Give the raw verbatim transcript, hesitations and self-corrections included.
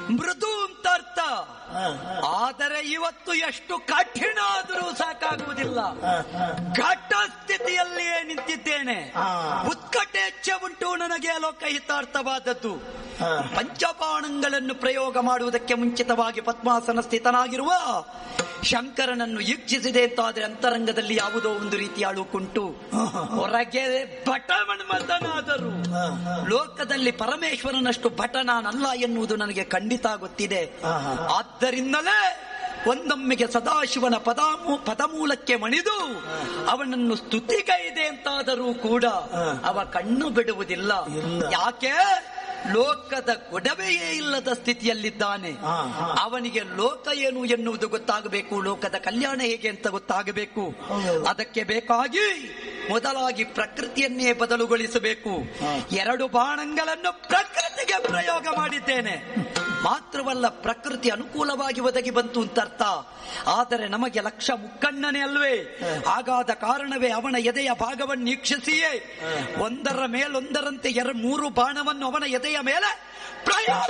ಮೃದು ಅಂತ ಅರ್ಥ. ಆದರೆ ಇವತ್ತು ಎಷ್ಟು ಕಠಿಣ ಆದರೂ ಸಾಕಾಗುವುದಿಲ್ಲ. ಘಟ ಸ್ಥಿತಿಯಲ್ಲಿಯೇ ನಿಂತಿದ್ದೇನೆ. ಉತ್ಕಟೇಚ್ಛೆ ಉಂಟು ನನಗೆ ಲೋಕಹಿತಾರ್ಥವಾದದ್ದು. ಪಂಚಬಾಣಗಳನ್ನು ಪ್ರಯೋಗ ಮಾಡುವುದಕ್ಕೆ ಮುಂಚಿತವಾಗಿ ಪದ್ಮಾಸನ ಸ್ಥಿತನಾಗಿರುವ ಶಂಕರನನ್ನು ಈಕ್ಷಿಸಿದೆ ಅಂತಾದ್ರೆ ಅಂತರಂಗದಲ್ಲಿ ಯಾವುದೋ ಒಂದು ರೀತಿಯ ಅಳುಕುಂಟು. ಹೊರಗೆ ಭಟ ಮನ್ಮಥನಾದರೂ ಲೋಕದಲ್ಲಿ ಪರಮೇಶ್ವರನಷ್ಟು ಭಟ ನಾನಲ್ಲ ಎನ್ನುವುದು ನನಗೆ ಖಂಡಿತ ಗೊತ್ತಿದೆ. ಆದ್ದರಿಂದಲೇ ಒಂದೊಮ್ಮೆಗೆ ಸದಾಶಿವನ ಪದಾಮೂ ಪದಮೂಲಕ್ಕೆ ಮಣಿದು ಅವನನ್ನು ಸ್ತುತಿಗೈದೆ ಅಂತಾದರೂ ಕೂಡ ಅವ ಕಣ್ಣು ಬಿಡುವುದಿಲ್ಲ. ಯಾಕೆ? ಲೋಕದ ಗೊಡವೆಯೇ ಇಲ್ಲದ ಸ್ಥಿತಿಯಲ್ಲಿದ್ದಾನೆ. ಅವನಿಗೆ ಲೋಕ ಏನು ಎನ್ನುವುದು ಗೊತ್ತಾಗಬೇಕು, ಲೋಕದ ಕಲ್ಯಾಣ ಹೇಗೆ ಅಂತ ಗೊತ್ತಾಗಬೇಕು. ಅದಕ್ಕೆ ಬೇಕಾಗಿ ಮೊದಲಾಗಿ ಪ್ರಕೃತಿಯನ್ನೇ ಬದಲುಗೊಳಿಸಬೇಕು. ಎರಡು ಬಾಣಗಳನ್ನು ಪ್ರಕೃತಿಗೆ ಪ್ರಯೋಗ ಮಾಡಿದ್ದೇನೆ. ಮಾತ್ರವಲ್ಲ, ಪ್ರಕೃತಿ ಅನುಕೂಲವಾಗಿ ಒದಗಿ ಬಂತು ಅಂತ ಅರ್ಥ. ಆದರೆ ನಮಗೆ ಲಕ್ಷ ಮುಕ್ಕಣ್ಣನೇ ಅಲ್ವೇ? ಹಾಗಾದ ಕಾರಣವೇ ಅವನ ಎದೆಯ ಭಾಗವನ್ನು ವೀಕ್ಷಿಸಿಯೇ ಒಂದರ ಮೇಲೊಂದರಂತೆ ಎರಡು ಮೂರು ಬಾಣವನ್ನು ಅವನ ಎದೆಯ ಮೇಲೆ ಪ್ರಯೋಗ